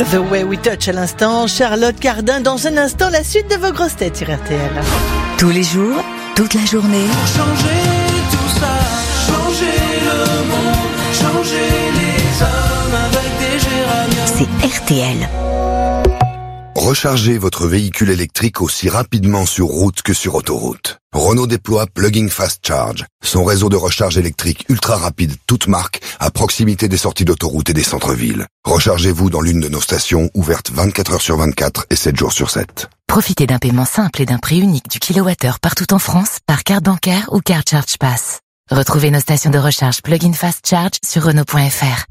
The Way We Touch à l'instant, Charlotte Cardin. Dans un instant, la suite de vos grosses têtes sur RTL. Tous les jours, toute la journée. Pour changer tout ça, changer le monde, changer les hommes avec des géraniums. C'est RTL. Rechargez votre véhicule électrique aussi rapidement sur route que sur autoroute. Renault déploie Plug-in Fast Charge, son réseau de recharge électrique ultra rapide, toute marque, à proximité des sorties d'autoroute et des centres-villes. Rechargez-vous dans l'une de nos stations, ouvertes 24 heures sur 24 et 7 jours sur 7. Profitez d'un paiement simple et d'un prix unique du kilowattheure partout en France par carte bancaire ou carte Charge Pass. Retrouvez nos stations de recharge Plug-in Fast Charge sur Renault.fr.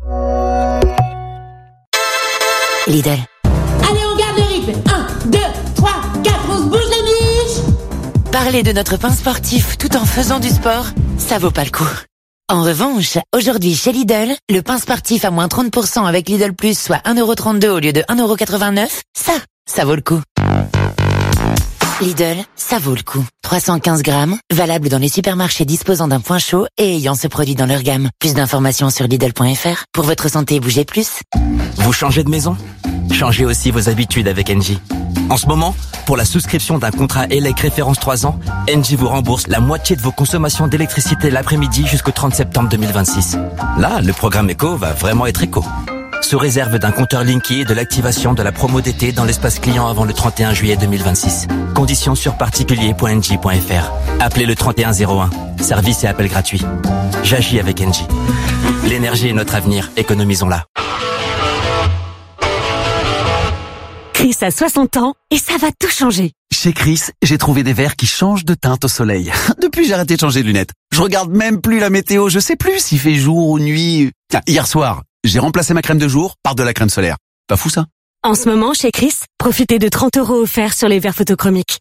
Lidl. Allez, on garde le rythme. 1, 2, 3, 4, on se bouge les biches. Parler de notre pain sportif tout en faisant du sport, ça vaut pas le coup. En revanche, aujourd'hui chez Lidl, le pain sportif à moins 30% avec Lidl Plus, soit 1,32€ au lieu de 1,89€, ça vaut le coup. Lidl, ça vaut le coup. 315 grammes, valable dans les supermarchés disposant d'un point chaud et ayant ce produit dans leur gamme. Plus d'informations sur Lidl.fr. Pour votre santé, bougez plus. Vous changez de maison ? Changez aussi vos habitudes avec Engie. En ce moment, pour la souscription d'un contrat ELEC référence 3 ans, Engie vous rembourse la moitié de vos consommations d'électricité l'après-midi jusqu'au 30 septembre 2026. Là, le programme éco va vraiment être éco. Sous réserve d'un compteur Linky et de l'activation de la promo d'été dans l'espace client avant le 31 juillet 2026. Conditions sur particulier.engie.fr. Appelez le 3101. Service et appel gratuit. J'agis avec Engie. L'énergie est notre avenir, économisons-la. Chris a 60 ans et ça va tout changer. Chez Chris, j'ai trouvé des verres qui changent de teinte au soleil. Depuis, j'ai arrêté de changer de lunettes. Je regarde même plus la météo, je sais plus s'il fait jour ou nuit. Tiens, hier soir, j'ai remplacé ma crème de jour par de la crème solaire. Pas fou ça? En ce moment, chez Chris, profitez de 30€ offerts sur les verres photochromiques.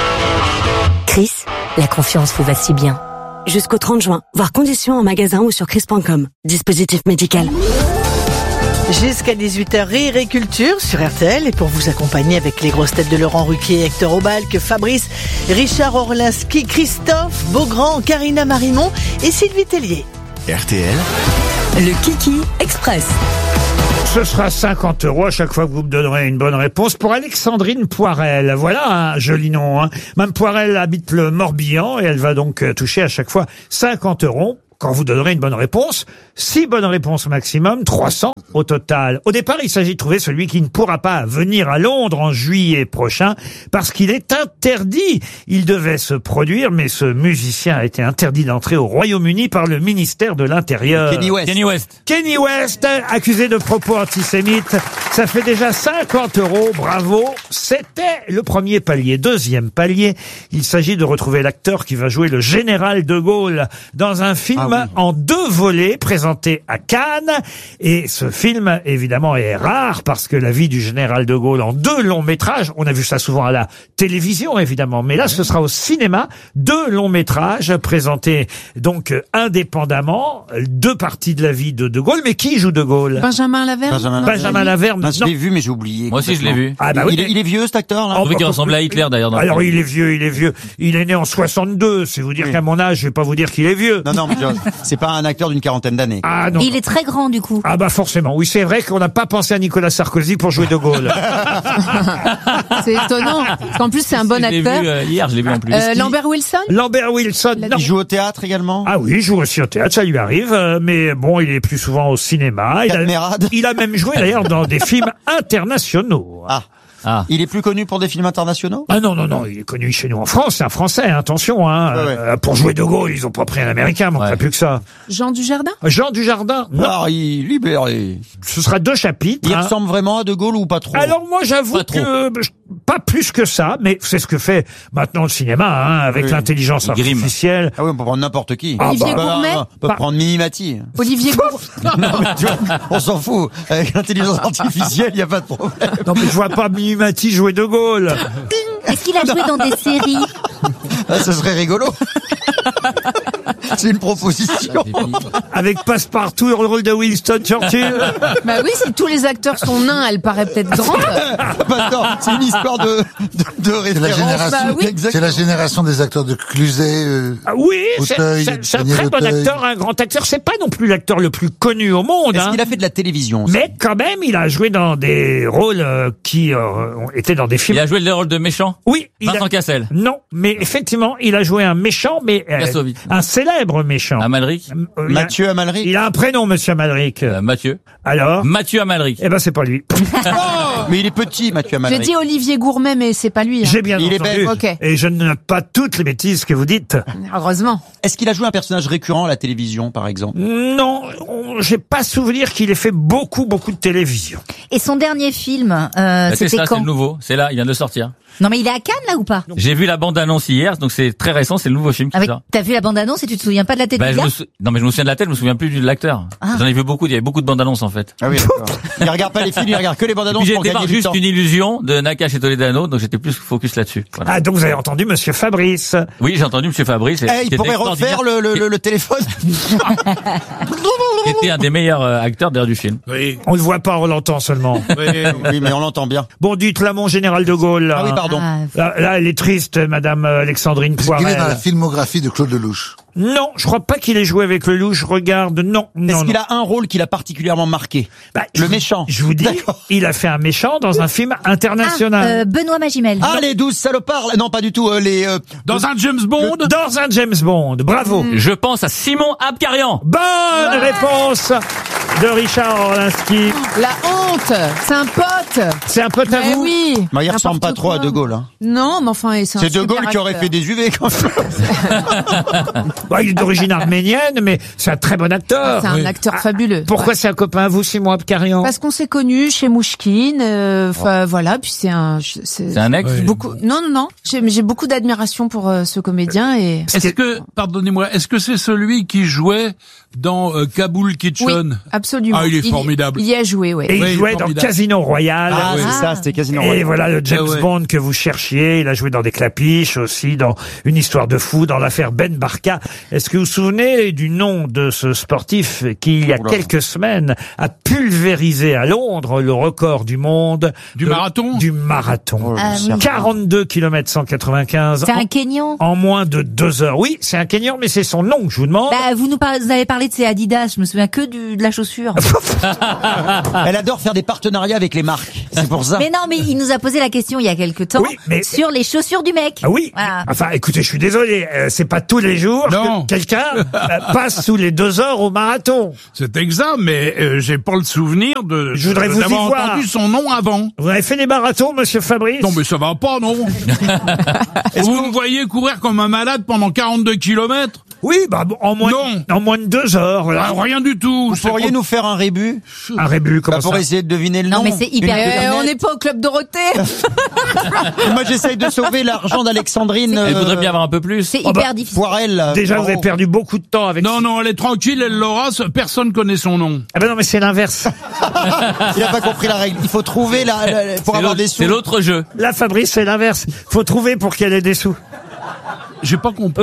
Chris, la confiance vous va si bien. Jusqu'au 30 juin, voir conditions en magasin ou sur chris.com. Dispositif médical. Jusqu'à 18h, Rire et Culture sur RTL. Et pour vous accompagner avec les grosses têtes de Laurent Ruquier, Hector Aubalque, Fabrice, Richard Orlinski, Christophe Beaugrand, Karina Marimon et Sylvie Tellier. RTL. Le Kiki Express. Ce sera 50€ à chaque fois que vous me donnerez une bonne réponse pour Alexandrine Poirel. Voilà un joli nom, hein. Mme Poirel habite le Morbihan et elle va donc toucher à chaque fois 50€ quand vous donnerez une bonne réponse. 6 bonnes réponses maximum, 300 au total. Au départ, il s'agit de trouver celui qui ne pourra pas venir à Londres en juillet prochain parce qu'il est interdit. Il devait se produire, mais ce musicien a été interdit d'entrer au Royaume-Uni par le ministère de l'Intérieur. Kenny West, accusé de propos antisémites. Ça fait déjà 50€. Bravo. C'était le premier palier. Deuxième palier, il s'agit de retrouver l'acteur qui va jouer le général de Gaulle dans un film en 2 volets présenté à Cannes. Et ce film, évidemment, est rare parce que la vie du général de Gaulle en 2 longs métrages, on a vu ça souvent à la télévision, évidemment, mais là, ce sera au cinéma, 2 longs métrages présentés donc indépendamment, 2 parties de la vie de Gaulle. Mais qui joue de Gaulle? Benjamin Laverne. Benjamin Laverne. Non, je l'ai vu, mais j'ai oublié. Moi aussi, je l'ai vu. Ah bah oui, il est vieux, cet acteur-là. Je trouvais qu'il ressemblait à Hitler, d'ailleurs. Alors, il est vieux. Il est né en 62. C'est vous dire qu'à mon âge, je vais pas vous dire qu'il est vieux. Non, mais c'est pas un acteur d'une quarantaine d'années. Ah non. Il est très grand, du coup. Ah bah forcément. Oui, c'est vrai qu'on n'a pas pensé à Nicolas Sarkozy pour jouer de Gaulle. C'est étonnant. Parce qu'en plus, c'est un bon acteur. Hier, je l'ai vu en plus. Lambert Wilson. Non. Il joue au théâtre également. Ah oui, il joue aussi au théâtre, ça lui arrive. Mais bon, il est plus souvent au cinéma. Il a même joué d'ailleurs dans des films internationaux. Il est plus connu pour des films internationaux? Ah non, il est connu chez nous en France, c'est un Français, attention, hein. Pour jouer de Gaulle, ils ont pas pris un Américain, mais plus que ça. Jean Dujardin? Jean Dujardin? Non. Paris libéré. Ce sera 2 chapitres. Il ressemble vraiment à de Gaulle ou pas trop? Alors moi, j'avoue que pas plus que ça, mais c'est ce que fait maintenant le cinéma, hein, avec l'intelligence artificielle. Ah oui, on peut prendre n'importe qui. Olivier Gourmet? On peut prendre Minimati. Olivier Gourmet? Non, mais tu vois, on s'en fout. Avec l'intelligence artificielle, il n'y a pas de problème. Non, mais je vois pas Minimati jouer de Gaulle. Est-ce qu'il a joué dans des séries? Ce serait rigolo. C'est une proposition. Avec Passepartout, le rôle de Winston Churchill. Bah oui, si tous les acteurs sont nains, elle paraît peut-être grande. C'est une histoire de C'est la référence. génération, Bah oui. c'est la génération des acteurs de Cluzet. Ah oui, Auteuil, c'est un Daniel très bon Auteuil. acteur, un grand acteur. C'est pas non plus l'acteur le plus connu au monde. Est-ce Hein. qu'il a fait de la télévision aussi? Mais quand même, il a joué dans des rôles qui étaient dans des films. Il a joué le rôle de méchant. Oui, Vincent Cassel. Non, mais effectivement, il a joué un méchant, mais Kassovitz. un célèbre méchant. Amalric. Mathieu Amalric. Il a un prénom, Monsieur Amalric. Mathieu. Alors Mathieu Amalric. Eh ben, c'est pas lui. Mais il est petit, Mathieu J'ai Amalric. dit Olivier Gourmet, mais c'est pas lui. Hein. J'ai bien Il est entendu. belge. Ok. Et je ne note pas toutes les bêtises que vous dites. Heureusement. Est-ce qu'il a joué un personnage récurrent à la télévision, par exemple? Non, j'ai pas souvenir qu'il ait fait beaucoup de télévision. Et son dernier film, C'est c'était ça, c'est quand le nouveau. C'est là, il vient de le sortir. Non mais il est à Cannes là ou pas? J'ai vu la bande-annonce hier, donc c'est très récent, c'est le nouveau film qui Avec, sort. t'as vu la bande-annonce et tu te souviens pas de la tête du gars? Non, mais je me souviens de la tête, je me souviens plus de l'acteur. Ah. J'en ai vu beaucoup, il y avait beaucoup de bandes-annonces en fait. Ah oui, d'accord. Il regarde pas les films, il regarde que les bandes Et annonces puis j'ai pour été gagner voir du juste temps. une illusion de Nakache et Toledano, donc j'étais plus focus là-dessus. Voilà. Ah, donc vous avez entendu Monsieur Fabrice. Oui, j'ai entendu Monsieur Fabrice. Il pourrait refaire le téléphone. Qui était un des meilleurs acteurs d'ailleurs du film. Oui. On le voit pas, on l'entend seulement. Oui, mais on l'entend bien. Bon, dites-la mon général de Gaulle. Là. Ah oui, pardon. Là, elle est triste, Madame Alexandrine Est-ce qu'il est dans la Poirel. filmographie de Claude Lelouch? Non, je crois pas qu'il ait joué avec Lelouch. Regarde, non. Est-ce qu'il a un rôle qu'il a particulièrement marqué? Le méchant. Je vous dis, il a fait un méchant dans un film international. Benoît Magimel. Ah, les 12 salopards. Non, pas du tout. Dans un James Bond. Dans un James Bond. Bravo. Je pense à Simon Abkarian. Bonne réponse de Richard Orlinski. La honte. C'est un pote. C'est un pote à Mais vous? oui. Bah, il ressemble pas trop à De Gaulle. Hein. Non, mais enfin, c'est un C'est De super Gaulle qui aurait acteur. fait des UV quand même. Bah, il est d'origine arménienne, mais c'est un très bon acteur. C'est un acteur fabuleux. Pourquoi c'est un copain à vous, Simon Abkarian? Parce qu'on s'est connus chez Mouchkine, enfin voilà, puis c'est un ex. beaucoup. Non, j'ai beaucoup d'admiration pour ce comédien et Est-ce que, pardonnez-moi, est-ce que c'est celui qui jouait dans Kaboul Kitchen? Oui, absolument. Ah, il est formidable. Il y a joué, ouais. Et il Oui, jouait dans formidable. Casino Royale. Ah, c'est ça, c'était Casino Et Royale. voilà le James Ah ouais. Bond que vous cherchiez. Il a joué dans des Clapiches aussi, dans Une histoire de fou, dans l'affaire Ben Barka. Est-ce que vous vous souvenez du nom de ce sportif qui, il y a quelques semaines, a pulvérisé à Londres le record du monde Du marathon? Du marathon. Ah oui. 42 km 195 C'est un Kenyan. en moins de 2 heures. Oui, c'est un Kenyan, mais c'est son nom que je vous demande. Bah, vous avez parlé de ces Adidas, je me souviens que de la chaussure. Elle adore faire des partenariats avec les marques. C'est pour ça. Mais non, mais il nous a posé la question il y a quelque temps Oui, mais- sur les chaussures du mec. Ah oui. Voilà. Enfin, écoutez, je suis désolé, c'est pas tous les jours Non. que quelqu'un passe sous les 2 heures au marathon. C'est exact, mais j'ai pas le souvenir de Je voudrais vous y d'avoir voir. entendu son nom avant. Vous avez fait des marathons, Monsieur Fabrice? Non, mais ça va pas, non. Vous me voyez courir comme un malade pendant 42 kilomètres? Oui, bah en moins de 2 heures. Là. Ah, rien du tout. Vous pourriez nous faire un rébut? Un rébut, comment Pour ça? essayer de deviner le Non, nom. mais c'est hyper- Une on n'est pas au club Dorothée. Moi, j'essaye de sauver l'argent d'Alexandrine. Elle voudrait bien avoir un peu plus. C'est Oh bah, hyper difficile. Poirel. Déjà, vous avez perdu beaucoup de temps avec... Non, elle est tranquille, elle l'aura, personne connaît son nom. Ah ben non, mais c'est l'inverse. Il a pas compris la règle. Il faut trouver pour avoir des sous. C'est l'autre jeu. Là, Fabrice, c'est l'inverse. Faut trouver pour qu'elle ait des sous. J'ai pas compris.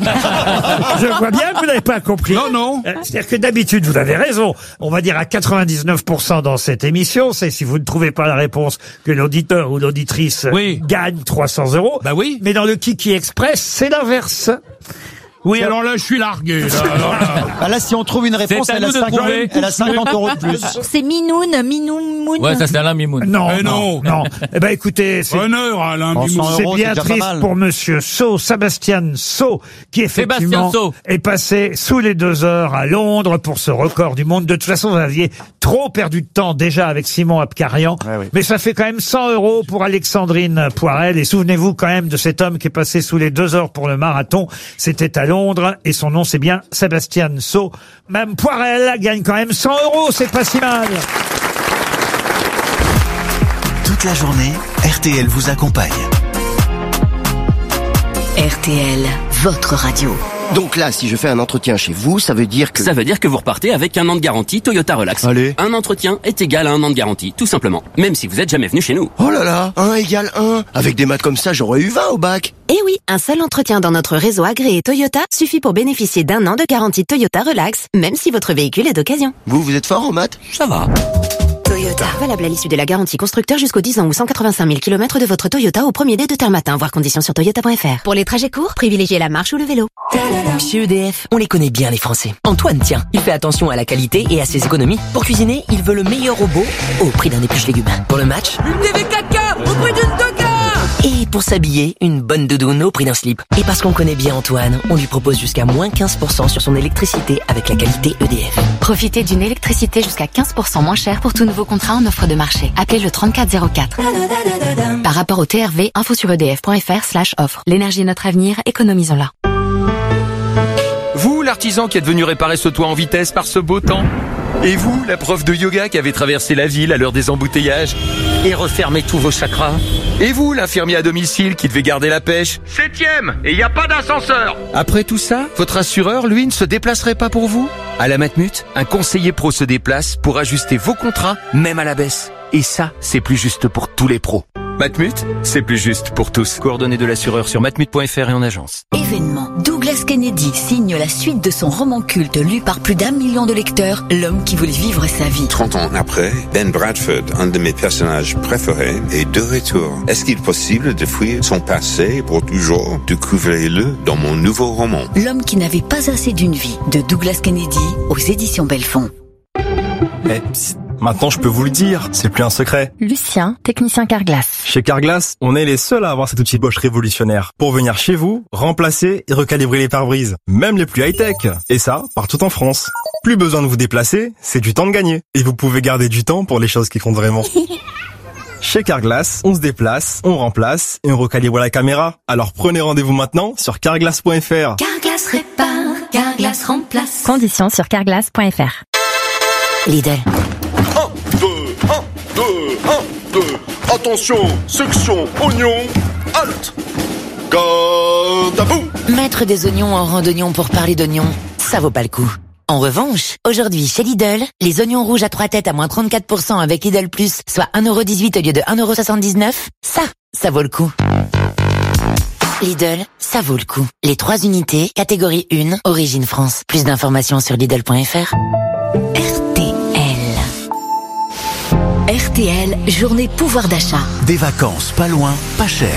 Je vois bien que vous n'avez pas compris. Non. C'est-à-dire que d'habitude, vous avez raison. On va dire à 99% dans cette émission, c'est si vous ne trouvez pas la réponse que l'auditeur ou l'auditrice gagne 300 €. Bah oui. Mais dans le Kiki Express, c'est l'inverse. Oui, alors là, je suis largué. Là, si on trouve une réponse, C'est à elle a, nous de 50, trouver. elle a 50 € de plus. C'est Minoun. Ouais, ça c'est Alain Mimoun. Non, Mais non. Eh ben, écoutez, c'est... Honneur à Alain En Mimoun. 100 C'est €, bien c'est déjà pas triste mal. pour Monsieur Sau, Sébastien Sau, qui effectivement Sébastien Sau. est passé sous les 2 heures à Londres pour ce record du monde. De toute façon, vous aviez trop perdu de temps déjà avec Simon Abkarian. Ouais, oui. Mais ça fait quand même 100 € pour Alexandrine Poirel. Et souvenez-vous quand même de cet homme qui est passé sous les 2 heures pour le marathon. C'était à Londres et son nom c'est bien Sébastien Sau. Même Poirel gagne quand même 100 €, c'est pas si mal. Toute la journée, RTL vous accompagne. RTL, votre radio. Donc là, si je fais un entretien chez vous, ça veut dire que... Ça veut dire que vous repartez avec 1 an de garantie Toyota Relax. Allez. Un entretien est égal à 1 an de garantie, tout simplement. Même si vous êtes jamais venu chez nous. Oh là là, 1 égale 1. Avec des maths comme ça, j'aurais eu 20 au bac. Eh oui, un seul entretien dans notre réseau agréé Toyota suffit pour bénéficier d'1 an de garantie Toyota Relax, même si votre véhicule est d'occasion. Vous êtes fort en maths? Ça va. Toyota. Valable à l'issue de la garantie constructeur jusqu'aux 10 ans ou 185 000 km de votre Toyota au 1er dé de terme matin, voir conditions sur toyota.fr. Pour les trajets courts, privilégiez la marche ou le vélo. Chez EDF, on les connaît bien les Français. Antoine, tiens, il fait attention à la qualité et à ses économies. Pour cuisiner, il veut le meilleur robot au prix d'un épluche légumes. Pour le match, Une TV 4K au prix d'une Toka. et pour s'habiller, une bonne doudoune au prix d'un slip. Et parce qu'on connaît bien Antoine, on lui propose jusqu'à moins 15% sur son électricité avec la qualité EDF. Profitez d'une électricité jusqu'à 15% moins chère pour tout nouveau contrat en offre de marché. Appelez le 3404. Par rapport au TRV, info sur edf.fr/offre. L'énergie est notre avenir, économisons-la. Vous, l'artisan qui êtes venu réparer ce toit en vitesse par ce beau temps. Et vous, la prof de yoga qui avez traversé la ville à l'heure des embouteillages et refermé tous vos chakras. Et vous, l'infirmier à domicile qui devait garder la pêche. 7e, et il n'y a pas d'ascenseur. Après tout ça, votre assureur, lui, ne se déplacerait pas pour vous? À la Matmut, un conseiller pro se déplace pour ajuster vos contrats, même à la baisse. Et ça, c'est plus juste pour tous les pros. Matmut, c'est plus juste pour tous. Coordonnées de l'assureur sur matmut.fr et en agence. Événement. Douglas Kennedy signe la suite de son roman culte lu par plus d'1 million de lecteurs, L'homme qui voulait vivre sa vie. 30 ans après, Ben Bradford, un de mes personnages préférés, est de retour. Est-ce qu'il est possible de fuir son passé pour toujours? Découvrez-le dans mon nouveau roman. L'homme qui n'avait pas assez d'une vie, de Douglas Kennedy, aux éditions Belfond. Eh, psst, maintenant je peux vous le dire, c'est plus un secret. Lucien, technicien Carglass. Chez Carglass, on est les seuls à avoir cet outil Bosch révolutionnaire pour venir chez vous, remplacer et recalibrer les pare-brises, même les plus high-tech. Et ça, partout en France. Plus besoin de vous déplacer, c'est du temps de gagner. Et vous pouvez garder du temps pour les choses qui comptent vraiment. Chez Carglass, on se déplace, on remplace et on recalibre la caméra. Alors prenez rendez-vous maintenant sur carglass.fr. Carglass répare, Carglass remplace. Conditions sur carglass.fr. Lidl. 1, 2, 1, 2, 1, 2. Attention, section oignon, halte. Garde à vous. Mettre des oignons en rang d'oignons pour parler d'oignons, ça vaut pas le coup. En revanche, aujourd'hui chez Lidl, les oignons rouges à 3 têtes à moins 34% avec Lidl Plus, soit 1,18€ au lieu de 1,79€, ça vaut le coup. Lidl, ça vaut le coup. Les 3 unités, catégorie 1, origine France. Plus d'informations sur Lidl.fr. RTL, journée pouvoir d'achat. Des vacances pas loin, pas cher.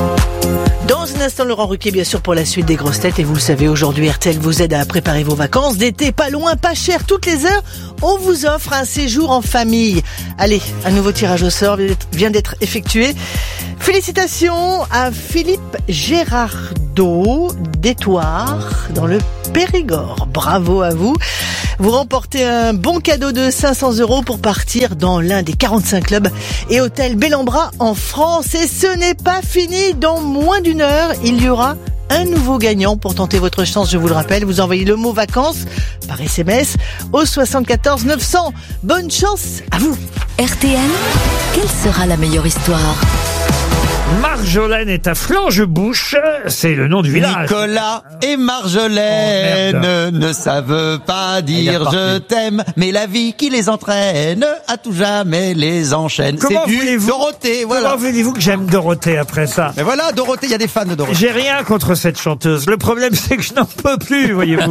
Dans un instant, Laurent Ruquier, bien sûr, pour la suite des grosses têtes. Et vous le savez, aujourd'hui, RTL vous aide à préparer vos vacances d'été, pas loin, pas cher. Toutes les heures, on vous offre un séjour en famille. Allez, un nouveau tirage au sort vient d'être effectué. Félicitations à Philippe Gérardeau d'Étoire, dans le Périgord. Bravo à vous. Vous remportez un bon cadeau de 500€ pour partir dans l'un des 45 clubs et hôtels Bellambra en France. Et ce n'est pas fini. Dans moins d'une heure, il y aura un nouveau gagnant. Pour tenter votre chance, je vous le rappelle, vous envoyez le mot vacances par SMS au 74 900. Bonne chance à vous. RTL, quelle sera la meilleure histoire? Marjolaine est à Flangebouche, c'est le nom du village. Nicolas et Marjolaine ne savent pas dire je t'aime, mais la vie qui les entraîne à tout jamais les enchaîne. Comment C'est du voulez-vous, Dorothée, voilà. Comment voulez-vous que j'aime Dorothée après ça? Mais voilà, Dorothée, il y a des fans de Dorothée. J'ai rien contre cette chanteuse. Le problème, c'est que je n'en peux plus, voyez-vous.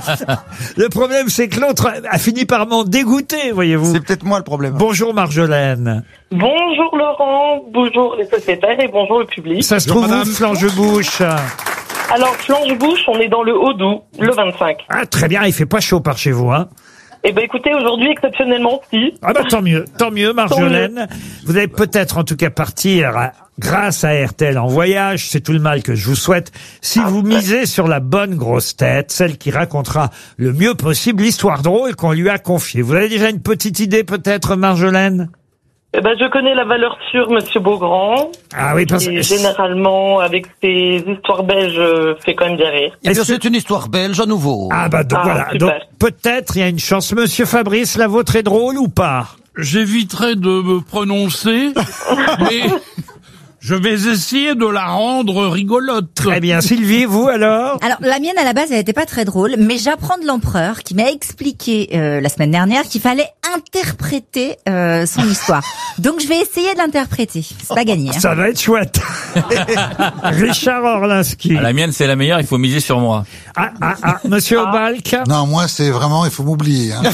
Le problème, c'est que l'autre a fini par m'en dégoûter, voyez-vous. C'est peut-être moi le problème. Bonjour Marjolaine. Bonjour Laurent, bonjour les sociétaires et bonjour le public. Ça se trouve où, Flangebouche? Alors, Flangebouche, on est dans le Haut-Doubs, le 25. Ah, très bien, il fait pas chaud par chez vous, hein? Eh ben, écoutez, aujourd'hui, exceptionnellement, si. Ah bah tant mieux, Marjolaine. Vous allez peut-être en tout cas partir grâce à RTL en voyage, c'est tout le mal que je vous souhaite, si vous misez sur la bonne grosse tête, celle qui racontera le mieux possible l'histoire drôle qu'on lui a confiée. Vous avez déjà une petite idée peut-être, Marjolaine? Eh ben, je connais la valeur sûre, Monsieur Beaugrand. Ah oui, parce que que généralement, avec ses histoires belges, fait quand même bien rire. Et bien, c'est une histoire belge à nouveau. Ah bah donc voilà, super. donc peut-être il y a une chance. Monsieur Fabrice, la vôtre est drôle ou pas? J'éviterai de me prononcer, mais Je vais essayer de la rendre rigolote. Très bien. Sylvie, vous alors? Alors, la mienne, à la base, elle était pas très drôle, mais j'apprends de l'empereur qui m'a expliqué la semaine dernière qu'il fallait interpréter son histoire. Donc, je vais essayer de l'interpréter. C'est pas gagné. Hein. Ça va être chouette. Richard Orlinski. La mienne, c'est la meilleure, il faut miser sur moi. Monsieur Obalk. Non, moi, c'est vraiment, il faut m'oublier. Hein.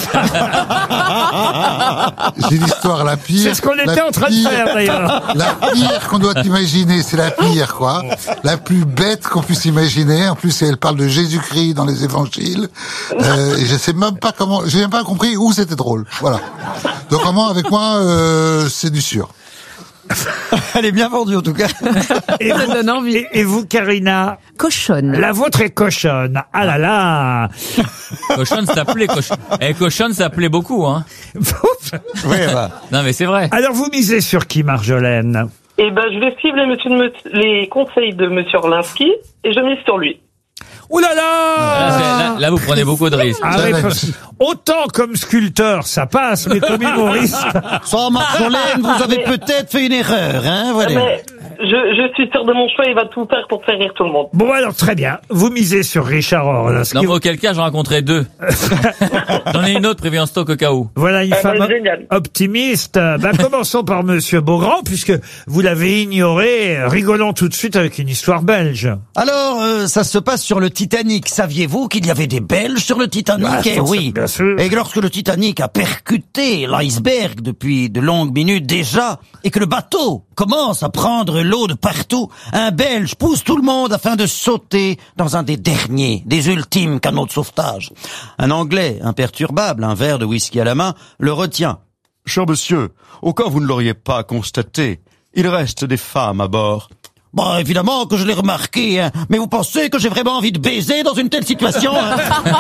J'ai l'histoire la pire. C'est ce qu'on était en train de faire, d'ailleurs. La pire qu'on doit imaginer, c'est la pire, quoi. La plus bête qu'on puisse imaginer. En plus, elle parle de Jésus-Christ dans les évangiles. Et je sais même pas comment, j'ai même pas compris où c'était drôle. Voilà. Donc, vraiment, avec moi, c'est du sûr. Elle est bien vendue, en tout cas. Et vous, donne envie. Et vous, Karina? Cochonne. La vôtre est cochonne. Ah là là. Cochonne s'appelait cochonne. Et cochonne s'appelait beaucoup, hein. Oui, bah. Non, mais c'est vrai. Alors, vous misez sur qui, Marjolaine? Eh ben, je vais suivre les conseils de Monsieur Orlinski et je mise sur lui. Ouh là là! Là, vous prenez beaucoup de risques. Ah oui, parce que autant comme sculpteur, ça passe, mais comme humoriste. Sans Marjolaine, vous avez peut-être fait une erreur, hein, voilà. Mais je suis sûr de mon choix, il va tout faire pour faire rire tout le monde. Bon, alors, très bien. Vous misez sur Richard Orlinski. Non, mais auquel cas, j'en raconterai 2. J'en ai une autre prévue en stock au cas où. Voilà une femme optimiste. Commençons par Monsieur Beaugrand, puisque vous l'avez ignoré. Rigolons tout de suite avec une histoire belge. Alors, ça se passe sur le Titanic. Saviez-vous qu'il y avait des Belges sur le Titanic? Eh oui, bien sûr. Et que lorsque le Titanic a percuté l'iceberg depuis de longues minutes déjà, et que le bateau commence à prendre l'eau de partout, un Belge pousse tout le monde afin de sauter dans un des derniers, des ultimes canots de sauvetage. Un Anglais imperturbable, un verre de whisky à la main, le retient. « Cher monsieur, au cas où vous ne l'auriez pas constaté, il reste des femmes à bord. » Bon, évidemment que je l'ai remarqué, hein. Mais vous pensez que j'ai vraiment envie de baiser dans une telle situation, hein?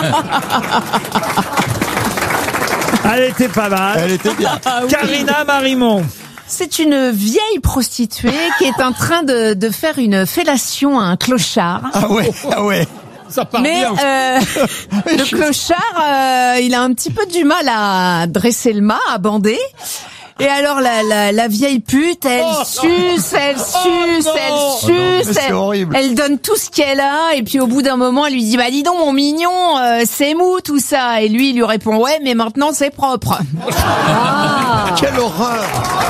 Elle était pas mal. Elle était bien. Karina Marimon. C'est une vieille prostituée qui est en train de faire une fellation à un clochard. Ah ouais, ah ouais. Ça part Mais bien. le clochard, il a un petit peu du mal à dresser le mât, à bander. Et alors la vieille pute, elle suce, elle donne tout ce qu'elle a, et puis au bout d'un moment, elle lui dit dis donc mon mignon, c'est mou tout ça. Et lui, il lui répond ouais, mais maintenant c'est propre. Quelle horreur!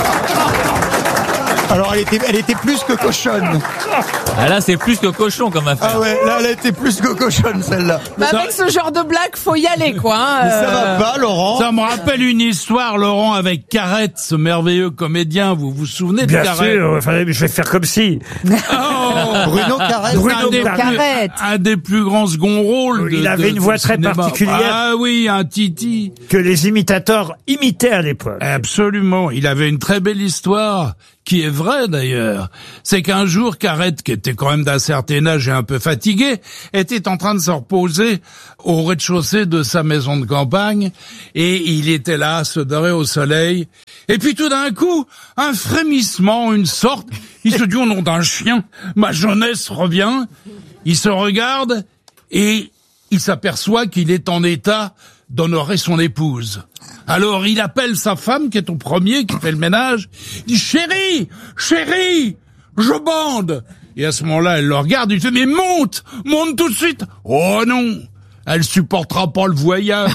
Alors elle était plus que cochonne. Ah là, c'est plus que cochon comme affaire. Ah ouais, là elle était plus que cochonne celle-là. Avec ce genre de blague, faut y aller quoi. Mais ça va pas, Laurent? Ça me rappelle une histoire, Laurent, avec Carrette, ce merveilleux comédien. Vous vous souvenez de Bien Carrette? sûr, je vais faire comme si. Bruno Carrette. Un des plus grands second rôles. Il avait une voix très cinéma. particulière. Ah oui, un titi. Que les imitateurs imitaient à l'époque. Absolument. Il avait une très belle histoire, qui est vraie d'ailleurs. C'est qu'un jour, Carrette, qui était quand même d'un certain âge et un peu fatigué, était en train de se reposer au rez-de-chaussée de sa maison de campagne, et il était là, se dorait au soleil. Et puis tout d'un coup, un frémissement, une sorte, il se dit au nom d'un chien, ma jeunesse revient. Il se regarde et il s'aperçoit qu'il est en état d'honorer son épouse. Alors il appelle sa femme qui est au premier, qui fait le ménage, il dit chérie, je bande. Et à ce moment-là, elle le regarde, il fait mais monte tout de suite. Oh non, elle supportera pas le voyage.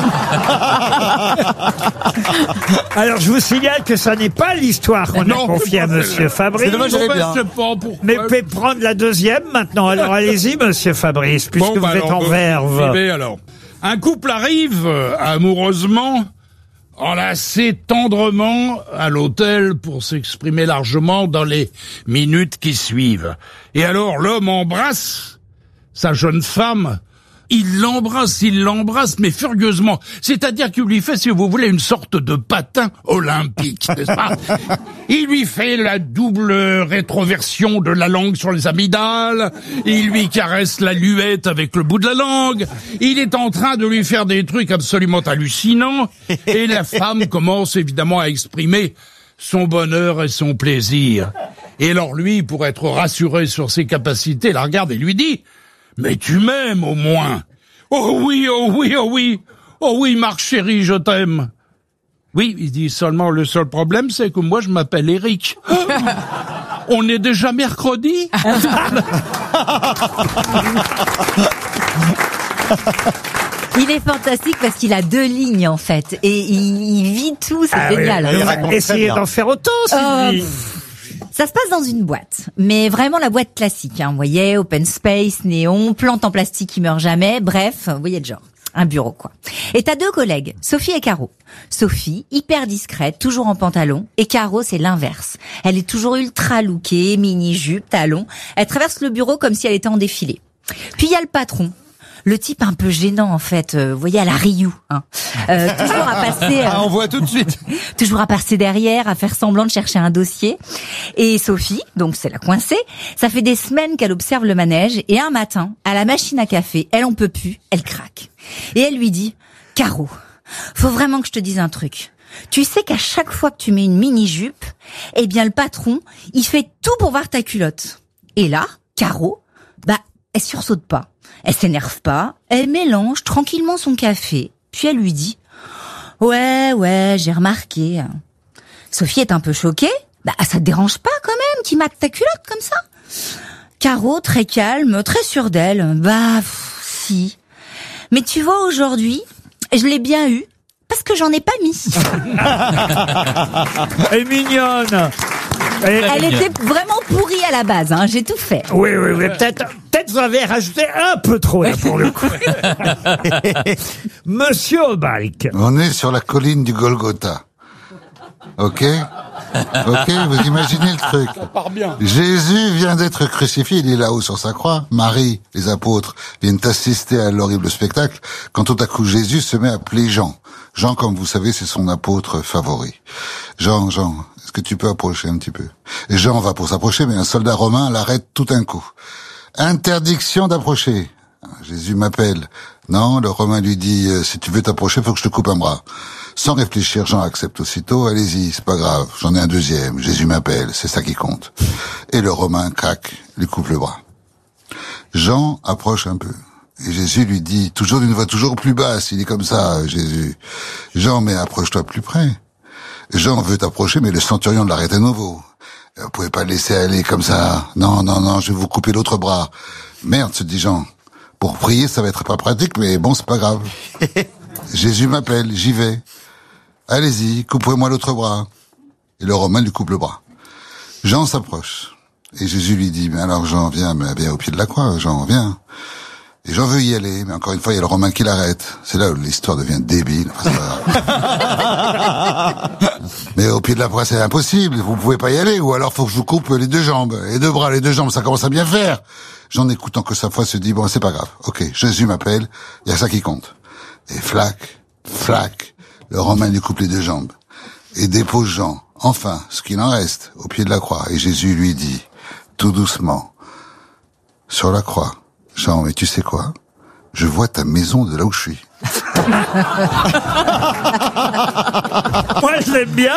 Alors, je vous signale que ça n'est pas l'histoire qu'on a confiée à Monsieur Fabrice. C'est dommage, j'allais bien. Mais vous pouvez prendre la deuxième maintenant. Alors, allez-y, Monsieur Fabrice, puisque vous êtes en verve. Alors, un couple arrive amoureusement, enlacé tendrement à l'hôtel pour s'exprimer largement dans les minutes qui suivent. Et alors, l'homme embrasse sa jeune femme. Il l'embrasse, mais furieusement. C'est-à-dire qu'il lui fait, si vous voulez, une sorte de patin olympique, n'est-ce pas? Il lui fait la double rétroversion de la langue sur les amygdales. Il lui caresse la luette avec le bout de la langue. Il est en train de lui faire des trucs absolument hallucinants. Et la femme commence évidemment à exprimer son bonheur et son plaisir. Et alors lui, pour être rassuré sur ses capacités, la regarde et lui dit... Mais tu m'aimes au moins. Oh oui, oh oui, oh oui. Oh oui, Marc chéri, je t'aime. Oui, il dit seulement le seul problème, c'est que moi je m'appelle Eric. On est déjà mercredi. Il est fantastique parce qu'il a 2 lignes en fait et il vit tout, c'est génial. Oui. Essayez d'en faire autant, Sylvie. Ça se passe dans une boîte, mais vraiment la boîte classique. Vous voyez, open space, néon, plante en plastique qui meurt jamais, bref, vous voyez le genre. Un bureau, quoi. Et t'as 2 collègues, Sophie et Caro. Sophie, hyper discrète, toujours en pantalon, et Caro, c'est l'inverse. Elle est toujours ultra lookée, mini-jupe, talons. Elle traverse le bureau comme si elle était en défilé. Puis il y a le patron. Le type un peu gênant, en fait, vous voyez, à la Ryu, hein. Toujours à passer... on voit tout de suite. Toujours à passer derrière, à faire semblant de chercher un dossier. Et Sophie, donc c'est la coincée, ça fait des semaines qu'elle observe le manège, et un matin, à la machine à café, elle en peut plus, elle craque. Et elle lui dit, Caro, faut vraiment que je te dise un truc. Tu sais qu'à chaque fois que tu mets une mini-jupe, eh bien le patron, il fait tout pour voir ta culotte. Et là, Caro, elle sursaute pas. Elle s'énerve pas, elle mélange tranquillement son café, puis elle lui dit « Ouais, j'ai remarqué. » Sophie est un peu choquée. Ça te dérange pas quand même qu'il mate ta culotte comme ça ? Caro, très calme, très sûre d'elle. Si. Mais tu vois, aujourd'hui, je l'ai bien eu, parce que j'en ai pas mis. Elle est mignonne. Elle était vraiment pourrie à la base, hein. J'ai tout fait. Oui, peut-être vous avez rajouté un peu trop, là, pour le coup. Monsieur Obalk. On est sur la colline du Golgotha. Ok, vous imaginez le truc. Ça part bien. Jésus vient d'être crucifié, il est là-haut sur sa croix. Marie, les apôtres viennent assister à l'horrible spectacle quand tout à coup Jésus se met à appeler Jean. Jean, comme vous savez, c'est son apôtre favori. Jean, est-ce que tu peux approcher un petit peu ? Et Jean va pour s'approcher, mais un soldat romain l'arrête tout d'un coup. Interdiction d'approcher. Jésus m'appelle. Non, le Romain lui dit, si tu veux t'approcher, faut que je te coupe un bras. Sans réfléchir, Jean accepte aussitôt. Allez-y, c'est pas grave, j'en ai un deuxième. Jésus m'appelle, c'est ça qui compte. Et le Romain craque, lui coupe le bras. Jean approche un peu. Et Jésus lui dit, toujours d'une voix toujours plus basse, il est comme ça, Jésus. Jean, mais approche-toi plus près. Jean veut t'approcher, mais le centurion l'arrête à nouveau. Vous pouvez pas le laisser aller comme ça. Non, je vais vous couper l'autre bras. Merde, se dit Jean. Pour prier, ça va être pas pratique, mais bon, c'est pas grave. Jésus m'appelle, j'y vais. Allez-y, coupez-moi l'autre bras. Et le Romain lui coupe le bras. Jean s'approche. Et Jésus lui dit, mais alors Jean, viens au pied de la croix, Jean, viens. Et Jean veut y aller, mais encore une fois, il y a le Romain qui l'arrête. C'est là où l'histoire devient débile. Mais au pied de la croix, c'est impossible, vous pouvez pas y aller, ou alors faut que je vous coupe les 2 jambes. Les 2 bras, les 2 jambes, ça commence à bien faire. Jean, écoutant que sa foi, se dit, bon, c'est pas grave. Ok, Jésus m'appelle, il y a ça qui compte. Et flac, le Romain lui coupe les 2 jambes. Et dépose Jean, enfin, ce qu'il en reste, au pied de la croix. Et Jésus lui dit, tout doucement, sur la croix, Jean, mais tu sais quoi ? Je vois ta maison de là où je suis. Moi, je l'aime bien.